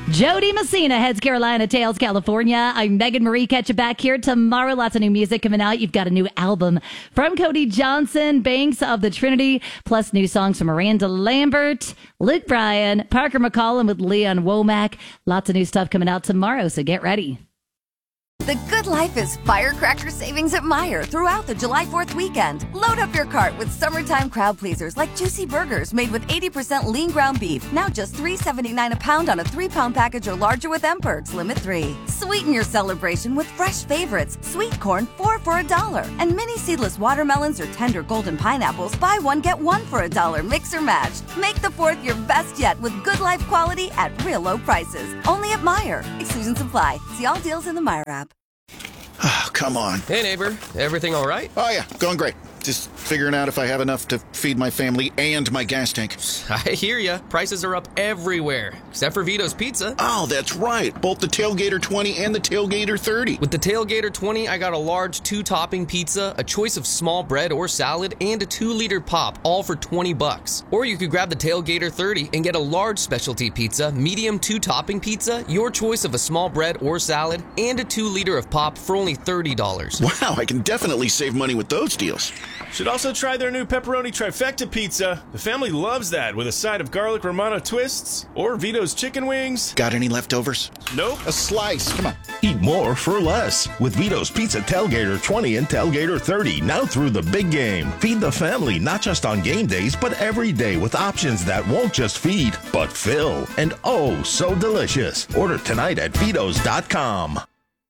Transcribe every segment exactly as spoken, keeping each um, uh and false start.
Jody Messina heads Carolina Tales, California. I'm Megan Marie. Catch you back here tomorrow. Lots of new music coming out. You've got a new album from Cody Johnson, Banks of the Trinity, plus new songs from Miranda Lambert, Luke Bryan, Parker McCollum with Leon Womack. Lots of new stuff coming out tomorrow, so get ready. The good life is firecracker savings at Meijer throughout the July fourth weekend. Load up your cart with summertime crowd pleasers like juicy burgers made with eighty percent lean ground beef. Now just three seventy-nine a pound on a three-pound package or larger with M-Perks, limit three. Sweeten your celebration with fresh favorites. Sweet corn, four for a dollar. And mini seedless watermelons or tender golden pineapples, buy one, get one for a dollar. Mix or match. Make the fourth your best yet with good life quality at real low prices. Only at Meijer. Exclusions apply. See all deals in the Meijer app. Oh, come on. Hey, neighbor. Everything all right? Oh, yeah. Going great. Just figuring out if I have enough to feed my family and my gas tank. I hear ya. Prices are up everywhere, except for Vito's Pizza. Oh, that's right. Both the Tailgater twenty and the Tailgater thirty. With the Tailgater twenty, I got a large two-topping pizza, a choice of small bread or salad, and a two-liter pop, all for twenty bucks. Or you could grab the Tailgater thirty and get a large specialty pizza, medium two-topping pizza, your choice of a small bread or salad, and a two-liter of pop for only thirty dollars. Wow, I can definitely save money with those deals. Should also try their new pepperoni trifecta pizza. The family loves that with a side of garlic Romano twists or Vito's chicken wings. Got any leftovers? Nope. A slice. Come on. Eat more for less with Vito's Pizza Tailgater twenty and Tailgater thirty now through the big game. Feed the family not just on game days, but every day with options that won't just feed, but fill. And oh, so delicious. Order tonight at Vitos dot com.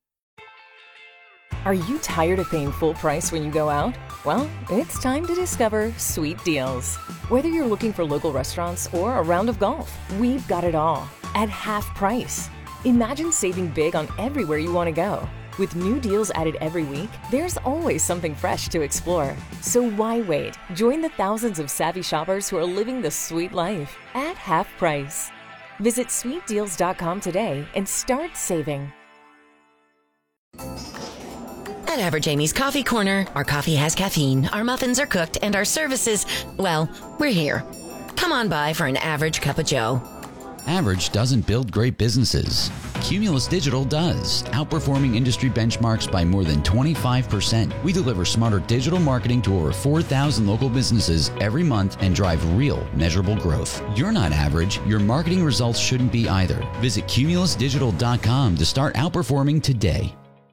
Are you tired of paying full price when you go out? Well, it's time to discover Sweet Deals. Whether you're looking for local restaurants or a round of golf, we've got it all at half price. Imagine saving big on everywhere you want to go. With new deals added every week, there's always something fresh to explore. So why wait? Join the thousands of savvy shoppers who are living the sweet life at half price. Visit sweet deals dot com today and start saving. At Average Amy's Coffee Corner, our coffee has caffeine, our muffins are cooked, and our services, well, we're here. Come on by for an average cup of joe. Average doesn't build great businesses. Cumulus Digital does, outperforming industry benchmarks by more than twenty-five percent. We deliver smarter digital marketing to over four thousand local businesses every month and drive real, measurable growth. You're not average. Your marketing results shouldn't be either. Visit cumulus digital dot com to start outperforming today.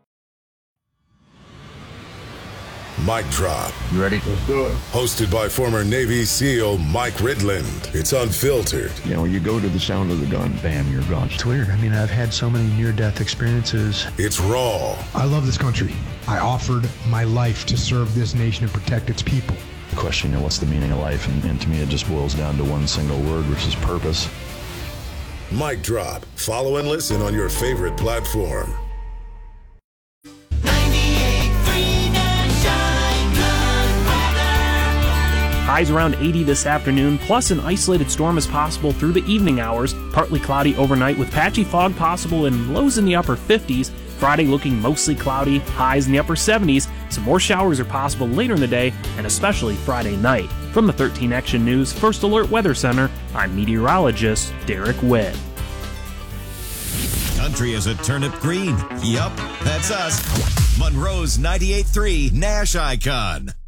Mic Drop. You ready? Let's do it. Hosted by former Navy SEAL Mike Ridland. It's unfiltered. You know, you go to the sound of the gun, bam, you're gone. It's weird. I mean, I've had so many near-death experiences. It's raw. I love this country. I offered my life to serve this nation and protect its people. The question, you know, what's the meaning of life? And, and to me, it just boils down to one single word, which is purpose. Mic Drop. Follow and listen on your favorite platform. Highs around eighty this afternoon, plus an isolated storm is possible through the evening hours. Partly cloudy overnight with patchy fog possible and lows in the upper fifties. Friday looking mostly cloudy, highs in the upper seventies. Some more showers are possible later in the day, and especially Friday night. From the thirteen Action News First Alert Weather Center, I'm meteorologist Derek Witt. Country is a turnip green. Yup, that's us. Monroe's ninety-eight point three Nash Icon.